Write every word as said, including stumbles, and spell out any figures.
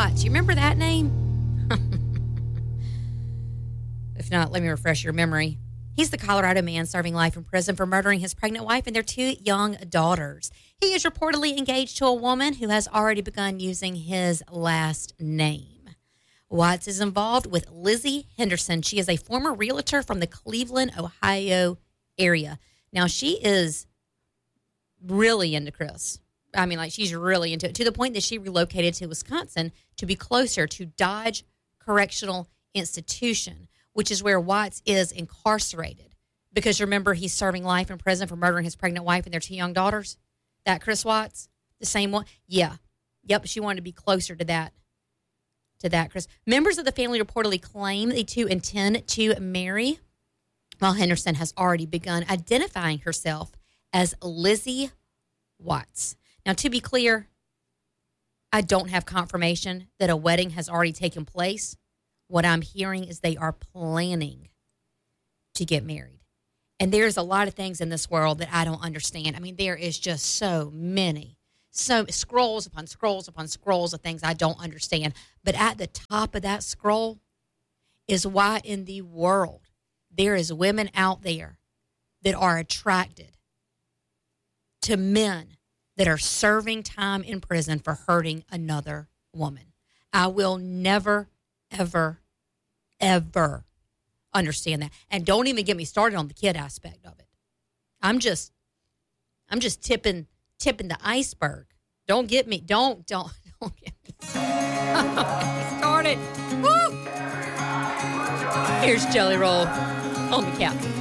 Watts. You remember that name? If not, let me refresh your memory. He's the Colorado man serving life in prison for murdering his pregnant wife and their two young daughters. He is reportedly engaged to a woman who has already begun using his last name. Watts is involved with Lizzie Henderson. She is a former realtor from the Cleveland, Ohio area. Now, she is really into Chris. I mean, like, she's really into it, to the point that she relocated to Wisconsin to be closer to Dodge Correctional Institution, which is where Watts is incarcerated. Because remember, he's serving life in prison for murdering his pregnant wife and their two young daughters. That Chris Watts, the same one. Yeah. Yep, she wanted to be closer to that. To that, Chris. Members of the family reportedly claim the two intend to marry, while Henderson has already begun identifying herself as Lizzie Watts. Now, to be clear, I don't have confirmation that a wedding has already taken place. What I'm hearing is they are planning to get married. And there's a lot of things in this world that I don't understand. I mean, there is just so many, so scrolls upon scrolls upon scrolls of things I don't understand. But at the top of that scroll is why in the world there is women out there that are attracted to men that are serving time in prison for hurting another woman. I will never, ever, ever understand that. And don't even get me started on the kid aspect of it. I'm just, I'm just tipping, tipping the iceberg. Don't get me, don't, don't, don't get me started. Woo! Here's Jelly Roll on the couch.